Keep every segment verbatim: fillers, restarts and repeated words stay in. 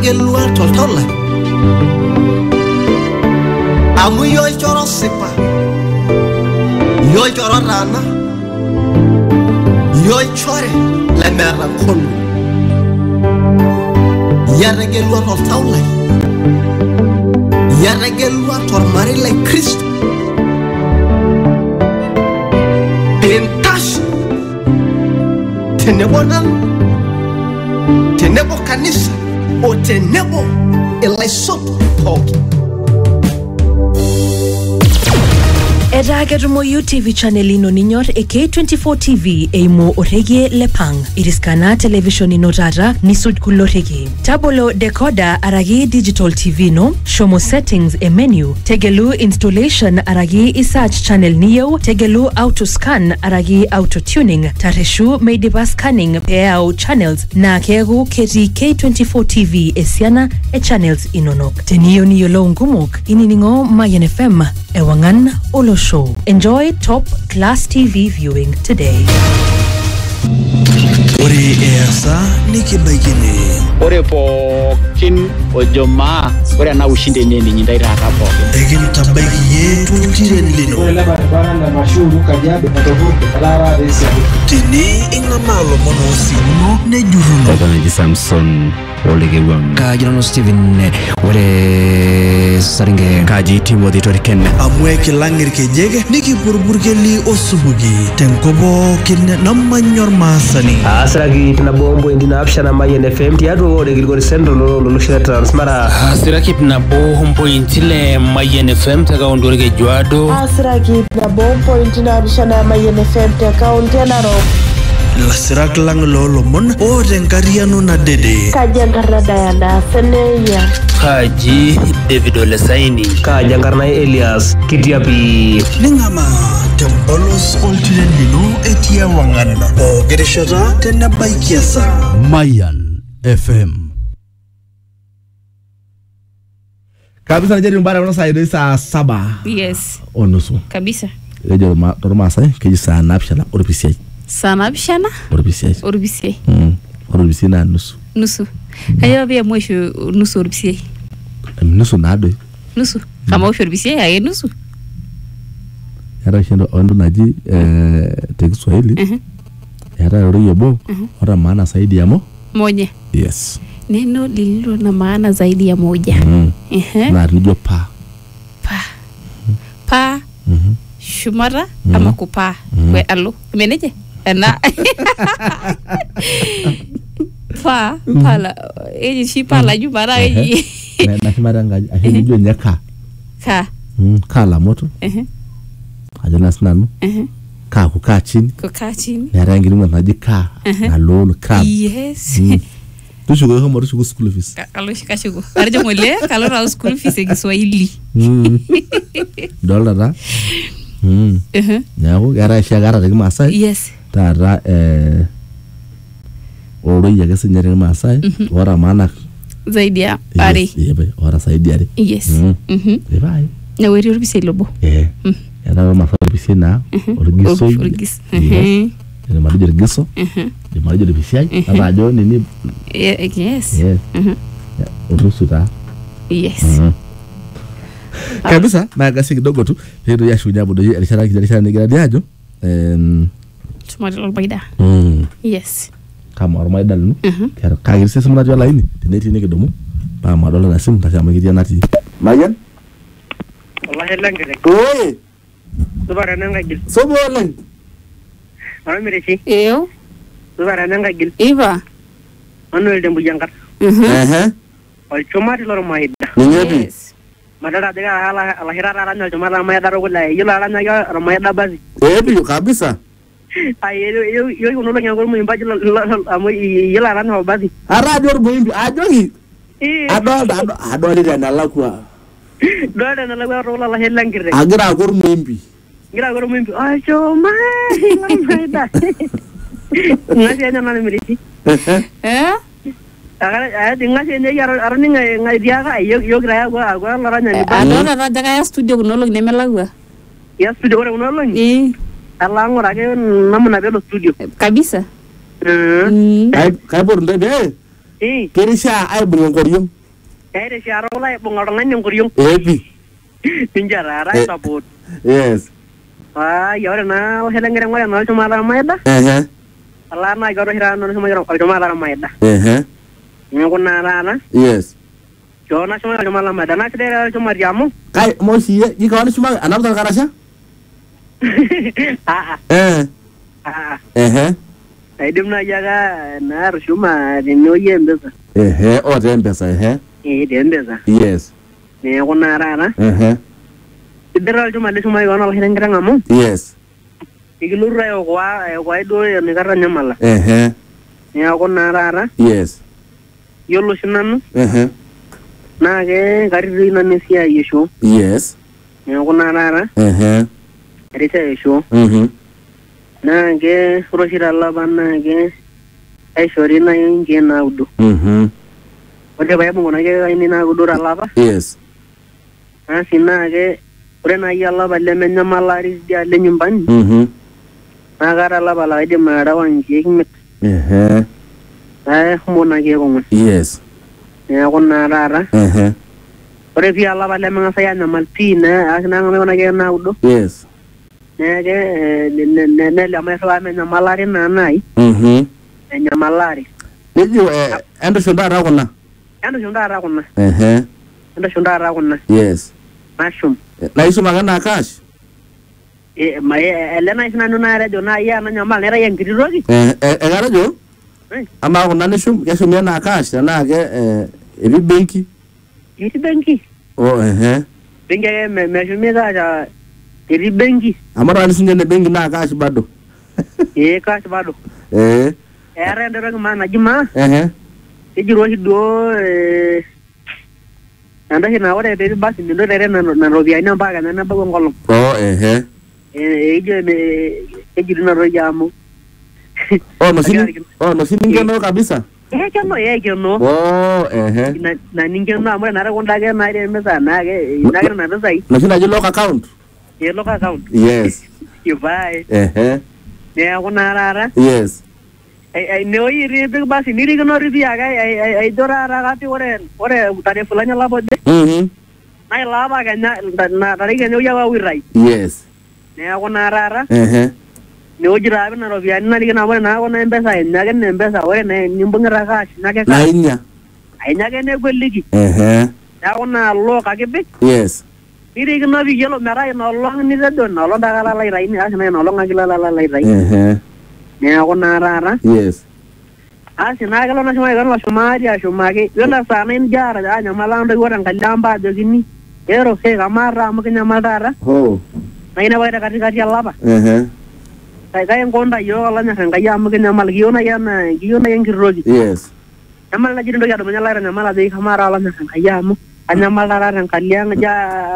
Yategelua toltola Amu yoi choro sipa Yoi choro rana Yoi chore Le mera kolu Yategelua toltola Yategelua tormari le Kristo Bentash Tenebo nan Tenebo kanisa O tenebo Elaisoto Pogi Eda getumo U T V channel ino ninyor e K twenty-four T V eimo orege lepang. Iriskana television ino tata nisud kulorege. Tabolo decoder aragi digital T V no. Shomo settings e menu. Tegelu installation aragi isearch channel niyo. Tegelu auto scan aragi auto tuning. Tareshu meidipa scanning peao channels. Na kegu keti K twenty-four T V esiana e channels inonok. Teniyo niyo lo ngumuk. Ininingo Mayan F M. Ewangan Olo Show. Enjoy top class T V viewing today. Ore esa nikibaikini. Ore po kin ojoma ore na ushinde nini nyindaira hapo. Egin tabakiye tutire lino. Ore la barabara na mashuru kajabe matovuke kalara desi. Tini ingamalo mono sino ne juruno. Kagana Samson Olegewang. Kajano Steven ore saringe Kaji Timothy Toriken. Amwe kilangir kejege niki burburgeli osubugi. Tenkobo kinne namanyor masani. Asragi na bombo indina apshana Mayan F M tiado ore Gilgori Central lolo shira transmara. Asragi na bombo intile Mayan F M taka ondorege juado. Asragi na bombo indina apshana Mayan F M taka ondena ro. La sirak lang lolo mon o renkariano na dede. Kajangarna Diana Seneya. Kaji David Olesaini. Kajangarna Elias Kitiapi. Ningama tempolos oltile lino etia wangana. O gereshara tena baikiasa. Mayan F M. Kabisa najari mbara wana saa saa saba. Yes. Onusu. Kabisa. Lejo ma torma sai keji saa napshala orpisiai. Sana bishana? Orbisiai. Orbisiai. Mm. Orbisiai na nusu. Nusu. Kaya bia mwisho nusu orbisiai. Nusu nado. Nusu. Kama mwisho orbisiai aye nusu. Yara shendo ondo naji eh teki Swahili. Mhm. Yara royo bo. Ora maana zaidi ya mo? Moja. Yes. Neno lililo na maana zaidi ya moja. Mhm. Eh. Na lijo pa. Pa. Pa. Mhm. Shumara mm. ama kupa mm. we alo meneje na pa pala eji shi pala ju bara eji na na shumara ngaji ahini jo nyaka ka mm kala moto eh ajana snanu eh ka kukaa chini kukaa chini na rangi ni mnaji ka na lolo crab yes mm. Tushugo homo tushugo school fees kalo shikashugo arjo mole kalo ra school fees e Kiswahili mm dollar Mm. Uh-huh. Nyawo gara shagara de Masai. Yes. Tara eh oro yaga senyere Masai ora maana zaidi ya pare. Yes, ora zaidi ya. Yes. Mhm. Mhm. Bye. Na weri orbise lobo. Eh. Yana ma fa orbise na orgiso. Orgis. Mhm. Ni mali orgiso. Mhm. Ni mali orbise. Aba jo ni ni. Yes. Yes. Mhm. Orusuta. Yes. Mhm. Kabisa na gasi kidogo tu ndio ya shunya bodo ya alishara alishara ni gradi ajo em tumadilo baida mm yes kama ormai dalnu kar kagir se semna jola ini tineti ni kedomu ba ma dola na sim ta sama gidia nati Mayan wallahi langere oi subara nanga gil sobo lang ara mereci eu subara nanga gil iva anol dembu jangat mhm eh ol chomati lor maida yes madara daga ala ala hirara ranyo chomara maida ro gula yula ranyo ga maida bazi eh biyo kabisa ay yo yo yo no lanya ngol mu mbaji amo yula ranyo bazi ara jor boimbi ajogi ado ado ado ri na la kwa do da na la ro la helangire agira gor muimbi ngira gor muimbi ay choma maida ngasi anya na mereci eh agora é ngasi ne yaro arni ngai ngai diaga yo yo gra agora agora la ranya ni ba adora ra daga ya studio kuno lo ne melagwa ya studio ora uno lo eh ala ngora ke namna belo studio kabisa eh kai kai bor ndebe Eh. Kerisha aibung enkoriong. Kerisha rola aibung oltung'ani enkoriong. Epi. Ninche taata support. Yes. Ah, ya ore naa olhelengere ng'ore naa olchumata ormaida. Ehe. Alaa naa kero oshi taata olchumata ormaida. Ehe. Neeku naa taata. Yes. Keo nashumaki olchumata ormaida. Naa sidai taata olchumati amu. Kai moshi ye jikawa nishumaki anaputa irkarasha? Ah. Eh. Ah. Ehe. Aidim naaji ake naa atushuma tenewueji empesa. Ehe, o te mpesa ehe. Eh, te mpesa. Yes. Neeku naa taata. Ehe. Sidai olchumati lishumaki koon olhelengere amu. Yes. Ikilotu aiokoa aiokoa duo enikata nyamala. Ehe. Neeku naa taata. Yes. Yiolo oshi nanu. Ehe. Naa ke katii nanu esiai eshoo. Yes. Neeku naa taata. Ehe. Katii esiai eshoo. Mhm. Naa ke ore oshi tolapa naa ke aishori naaji inkeek naudo. Mhm. Ore paibung kuna keek ainei naudo tolapa. Yes. Asi naa ke ore naaji olapa lemenyamalari tidialo nyumbani. Mhm. Naa kaata olapa laa kaidim aterewa inkeek imiet. Ehe. Naa kumok naa keek ong'uan. Yes. Neeku naa taata. Ehe. Ore pii olapa lemeng'asai aanyamal pii naa asi naa kuna keek naudo. Yes. Neeke nele mairiwaa menyamalari naa naaji. Mhm. Menyamalari. Nejo entushul taata kuna. Entushul taata kuna. Ehe. Entushul taata kuna. Yes. Nashum. Na isum ake naa cash? Eh, ma ele naaji sinanu naatejo naaji enanyamal naitayu enkiti toki. Eh, ekatejo? Amaa kuna nishum keshumi enaa cash tenaa ke etii benki? Etii benki. Oh, ehe. Benki ake meshumi cash etii benki. Amu ore sinye ene benki naa cash bado. Eh, cash bado. Eh. Eetae entoki toki maa naji maa. Ehe. Kejito oshi duo eh entoki naa ore peepi basi mintoki aitayu nena ropiyiani mpaka kenya nebau enkolong. Oh, ehe. Eh, ejo kejito ina toki amu. Oh, noshi oh noshi ninkenoo kabisa? Eh, kenoo eh kenoo. Oh, ehe. Na na ninkenoo amu ore naata kunda ake naati emisa naake naake nena pesai. Noshi naji lock account? Eh, lock account. Yes. Kipae. Ehe. Neeku naa taata. Yes. Inewueji ipik basi nirikinori pii ake aijo taata kapi ore ore tarehe fulani olapa oje. Mhm. Naa ilo apa kenya na tariki kenya uya wa wirai. Yes. Neeku naa taata. Ehe. Neoji taa nena ropiyiani narikino amu ore naa kuna mpesa enye ake nena mpesa ore naa nimbung'ita cash nake cash. Nainya. Ainya ake negoliki. Ehe. Neeku naa lock ake ipik. Yes. Nirikino pii yiolo metaa ina olong' nitejo ina olong' taata alo aitayu asi naa ina olong' ake alo alo aitayu. Ehe. Neeku naa taata. Yes. Asi naa kelo nashumaki kelo shumari ashumaki. Yiolo saa naa inijo aata anyamala ntoki ore enkaliamba ajokini. Ero hei kamaata amu kinyamal taata. Oh. Na inepu ake katikati olapa. Ehe. Kai nkonda yiok olonyor Enkai amu kinyamal kiyieu nai ena kiyieu nai enkiti toki. Yes. Nyamal naji entoki adumunye laitanyamal ajoki kamaata olonyor Enkai amu anyamal taata tenkaliang' ijo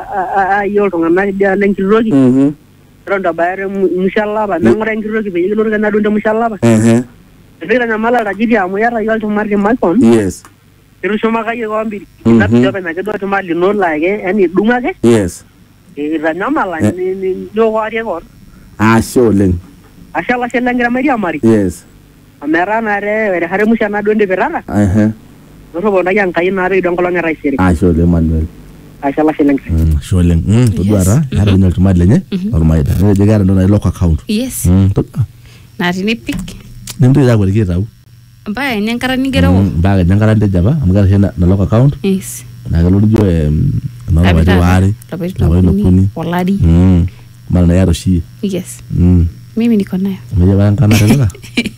ayie iltung'anak idialo enkiti toki. Mhm. Eton itu ebaya musho olapa neng'ura enkiti toki peyie kilotu kenya duo temusho olapa. Ehe. Nikitanyamal altajiri amu iyata yie olchumati makewon. Yes. Itushumaka yie koon mbili. Mhm. Inapija openy ake duo olchumati lino laa ke yaani idung'o ake. Yes. Itanyamala niokoarie koon. Ashe oleng. Ashe olashe lenkira mairiamari. Yes. Ometaa naa erishata emusho naduo indipitata. Ehe. Nirriponoki Enkai naa peido enkolong' etaisere. Ashe oleng Manuel. Ashe olashe lenkira. Ashe oleng. Todua taa eeta ninye olchumati lenye ormaida. Netejo keeta entoki naji lock account. Yes. Todua. Naa tinipik. Nintoki akwetiki aitau. Mpaka kenya enkata nigeroko. Mpaka kenya enkata nitejo apa amu keeta oshi na lock account. Yes. Naa kelo nijo enolapaitin waare. Lapaitin okuni. Olari. Mara na iyata oshi. Yes. Mm. Mimi niko nayo. Umeja baya nkana tena?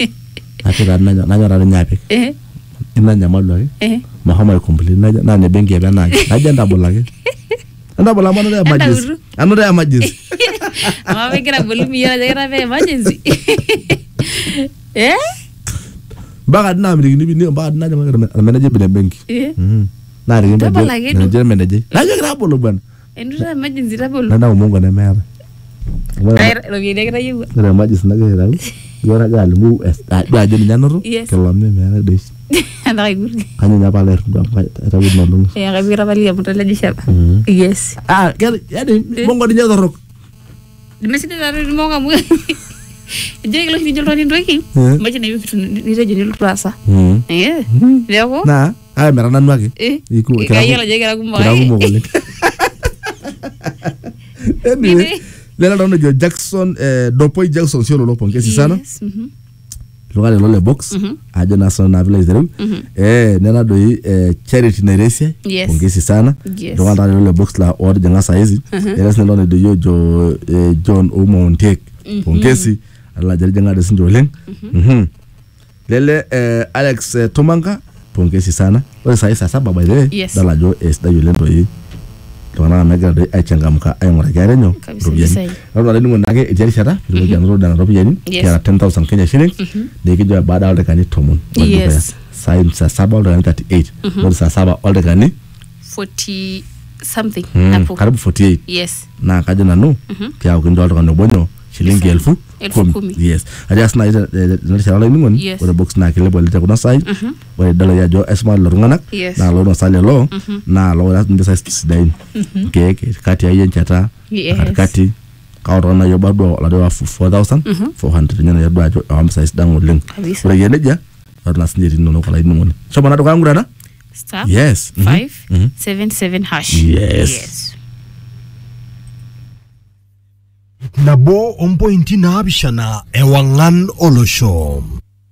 Ati taa nanyo nanyo taa ninye apik. Eh. Ina nyamalu ake. Eh. Mahomo ai-complain naja na ne benki apa naake. Naja ndabol ake. Ndabol ama no emergency. Ano da emergency. Ama begira bolimi yara jara be emergency. Eh? Baga dina mrigini bini baga dina jama manager bine benki. Eh. Mm. Na rigini Ndabol ake. Manager manager. Naja gira bolo bwana. Enduta emergency dabol. Nana umungu na meara. Ai robiene kira yewa. Nere emergency na gira. Yora gali mu dua jeni nyanoto. Kelome meara desh. Anda kaigurgi. Kanyo nyapa ler ndo eta wud nolong. Ya kabira bali amutala jishaba. Yes. Ah, yani mongo dinya torok. Dimesida daru monga mu. Je kilo ni jolto ni ndoki. Maji na hiyo vitu niteje ni lutasa. Eh. Leo Na, haya mera nanu ake. Eh. Iku kayela je kira kumba. Kira kumba kole. Anyway, lela naona jo Jackson eh Dopoi Jackson sio lolo pongezi sana. Mhm. Lugale lole box aje national na vile zero eh nena doi eh Charity Nairesia pongezi sana ndo anda lole box la order janga saizi ele sene lone do jo John Omontek pongezi ala jari janga de sinjo leng mhm lele eh Alex Tomanga pongezi sana wale sai sasa baba ile dala jo es da yule ndo yi tona mega do achangamka ay mora gare nyo robiani ndo ale ningo nage ejari shara ndo jana ndo na robiani ya ten thousand Kenya shillings de kijo baada alde kani tomon yes sai sa saba alde thirty-eight ndo sa saba alde kani forty something hapo karibu forty-eight yes na kaje na no kya ukindo alde kani bonyo shilingi elfu kumi yes aja sna ida ndo shara le ningo wala box na kile bole ta kuna sai wala dala ya jo esma lo ngana na lo no sale lo na lo na ndo sai sidain keke kati ya yen chata kati kaoro na yo bado la do four thousand four hundred nyana ya do am size dango leng wala yene ja na sinjiri no kala inu ngone so bana do kangura na star yes five seven seven hash yes Nabo on pointi na abishana ewangan olosho.